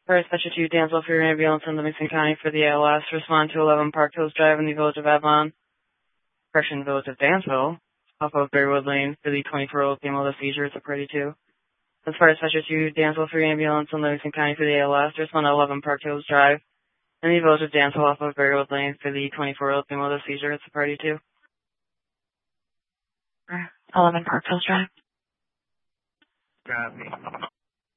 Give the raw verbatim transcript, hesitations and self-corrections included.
Fire Dispatcher two, Dansville for your ambulance in Livingston County for the A L S. Respond to eleven Park Hills Drive in the Village of Avalon. Correction, Village of Dansville, off of Berrywood Lane for the twenty-four-year-old female with a seizure. It's a party two. That's Fire Dispatcher two, Dansville for your ambulance in Livingston County for the A L S. Respond to eleven Park Hills Drive in the Village of Dansville, off of Berrywood Lane for the twenty-four-year-old female with a seizure. It's a party two. eleven Park Hills Drive. Copy.